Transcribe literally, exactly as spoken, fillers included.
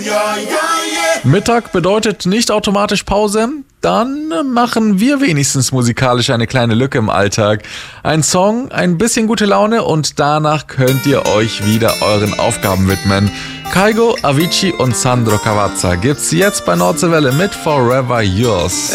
Mittag bedeutet nicht automatisch Pause? Dann machen wir wenigstens musikalisch eine kleine Lücke im Alltag. Ein Song, ein bisschen gute Laune und danach könnt ihr euch wieder euren Aufgaben widmen. Kygo, Avicii und Sandro Cavazza gibt's jetzt bei Nordsee Welle mit Forever Yours.